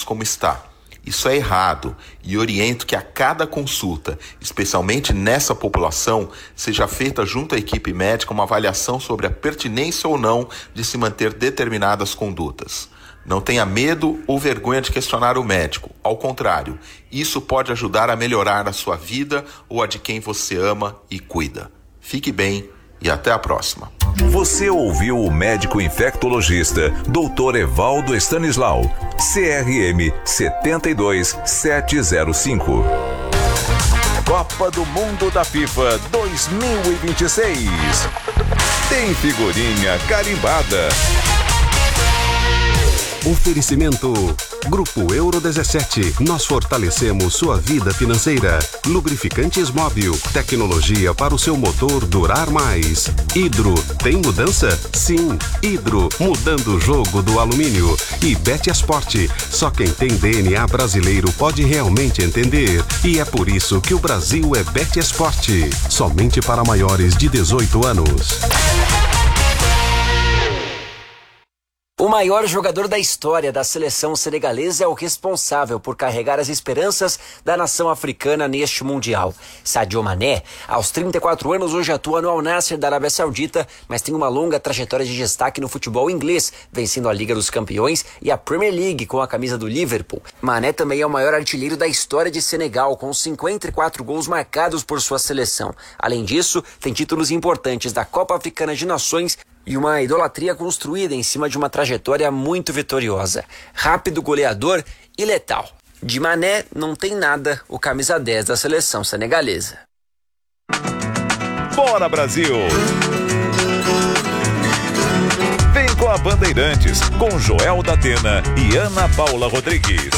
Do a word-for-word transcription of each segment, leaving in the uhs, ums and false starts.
como está. Isso é errado e oriento que a cada consulta, especialmente nessa população, seja feita junto à equipe médica uma avaliação sobre a pertinência ou não de se manter determinadas condutas. Não tenha medo ou vergonha de questionar o médico. Ao contrário, isso pode ajudar a melhorar a sua vida ou a de quem você ama e cuida. Fique bem e até a próxima. Você ouviu o médico infectologista doutor Evaldo Stanislau, C R M sete dois sete zero cinco. Copa do Mundo da FIFA dois mil e vinte e seis. Tem figurinha carimbada. Oferecimento Grupo Euro dezessete. Nós fortalecemos sua vida financeira. Lubrificantes Móbil. Tecnologia para o seu motor durar mais. Hidro. Tem mudança? Sim. Hidro. Mudando o jogo do alumínio. E Betiasport. Só quem tem D N A brasileiro pode realmente entender. E é por isso que o Brasil é Betiasport. Somente para maiores de dezoito anos. O maior jogador da história da seleção senegalesa é o responsável por carregar as esperanças da nação africana neste Mundial. Sadio Mané, aos trinta e quatro anos, hoje atua no Al Nassr da Arábia Saudita, mas tem uma longa trajetória de destaque no futebol inglês, vencendo a Liga dos Campeões e a Premier League com a camisa do Liverpool. Mané também é o maior artilheiro da história de Senegal, com cinquenta e quatro gols marcados por sua seleção. Além disso, tem títulos importantes da Copa Africana de Nações e uma idolatria construída em cima de uma trajetória muito vitoriosa. Rápido, goleador e letal. De Mané não tem nada o camisa dez da seleção senegalesa. Bora, Brasil! Vem com a Bandeirantes, com Joel da Atena e Ana Paula Rodrigues.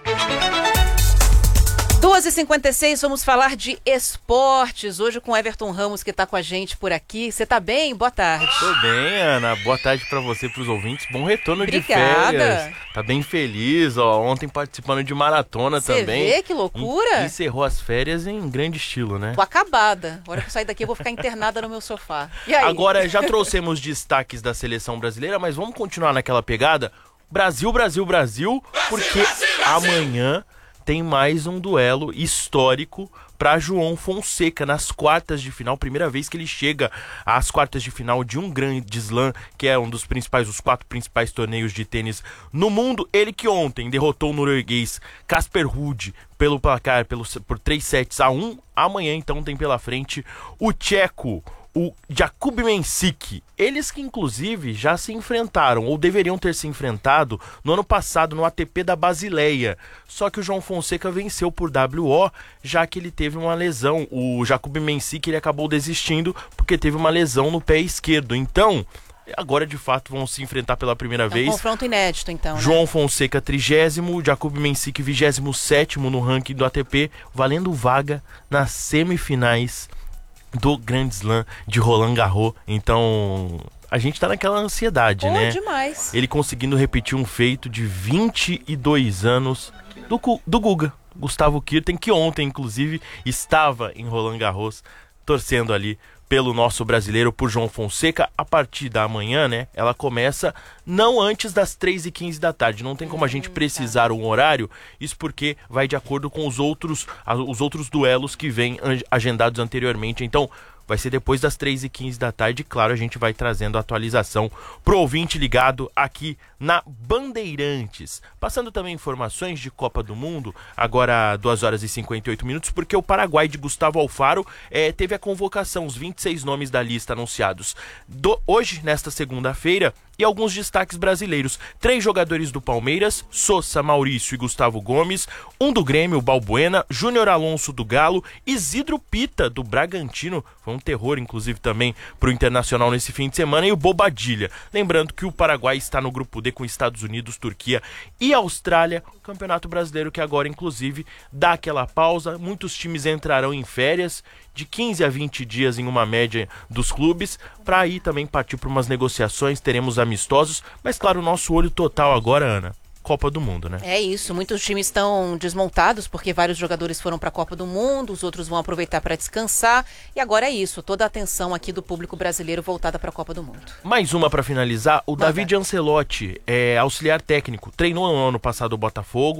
duas e cinquenta e seis, vamos falar de esportes. Hoje com o Everton Ramos, que está com a gente por aqui. Você está bem? Boa tarde. Tô bem, Ana. Boa tarde para você e para os ouvintes. Bom retorno. Obrigada. De férias. Tá bem feliz, ó. Ontem participando de maratona Cê também. Você vê que loucura? Encerrou as férias em grande estilo, né? Tô acabada. A hora que eu sair daqui eu vou ficar internada no meu sofá. E aí? Agora, já trouxemos destaques da seleção brasileira, mas vamos continuar naquela pegada. Brasil, Brasil, Brasil, porque amanhã tem mais um duelo histórico para João Fonseca nas quartas de final. Primeira vez que ele chega às quartas de final de um grande slam, que é um dos principais, os quatro principais torneios de tênis no mundo. Ele que ontem derrotou o norueguês Casper Ruud pelo placar pelo, por três sets a um. Amanhã, então, tem pela frente o tcheco, o Jakub Mensik. Eles que inclusive já se enfrentaram, ou deveriam ter se enfrentado, no ano passado no A T P da Basileia. Só que o João Fonseca venceu por W O, já que ele teve uma lesão. O Jakub Mensik, ele acabou desistindo porque teve uma lesão no pé esquerdo. Então, agora de fato vão se enfrentar pela primeira é um vez. Confronto inédito, então. João né? Fonseca trigésimo, Jakub Mensik vigésimo sétimo no ranking do A T P, valendo vaga nas semifinais do Grand Slam de Roland Garros. Então, a gente tá naquela ansiedade, Pô, né? demais. Ele conseguindo repetir um feito de vinte e dois anos do, do Guga, Gustavo Kirten, que ontem, inclusive, estava em Roland Garros, torcendo ali pelo nosso brasileiro, por João Fonseca. A partir da manhã, né, ela começa não antes das três e quinze da tarde. Não tem como a gente precisar um horário, isso porque vai de acordo com os outros, os outros duelos que vêm agendados anteriormente. Então, vai ser depois das três e quinze da tarde. Claro, a gente vai trazendo a atualização pro ouvinte ligado aqui na Bandeirantes. Passando também informações de Copa do Mundo, agora duas horas e cinquenta e oito minutos, porque o Paraguai de Gustavo Alfaro eh, teve a convocação, os vinte e seis nomes da lista anunciados do, hoje, nesta segunda-feira, e alguns destaques brasileiros. Três jogadores do Palmeiras, Sosa, Maurício e Gustavo Gomes, um do Grêmio, Balbuena, Júnior Alonso do Galo, Isidro Pita do Bragantino, foi um terror inclusive também pro Internacional nesse fim de semana, e o Bobadilha. Lembrando que o Paraguai está no grupo D com Estados Unidos, Turquia e Austrália, o Campeonato Brasileiro que agora inclusive dá aquela pausa, muitos times entrarão em férias de quinze a vinte dias em uma média dos clubes, para aí também partir para umas negociações, teremos amistosos, mas claro, o nosso olho total agora, Ana, Copa do Mundo, né? É isso, muitos times estão desmontados porque vários jogadores foram para a Copa do Mundo, os outros vão aproveitar para descansar, e agora é isso, toda a atenção aqui do público brasileiro voltada para a Copa do Mundo. Mais uma para finalizar, o Manda. David Ancelotti, é auxiliar técnico, treinou no ano passado o Botafogo,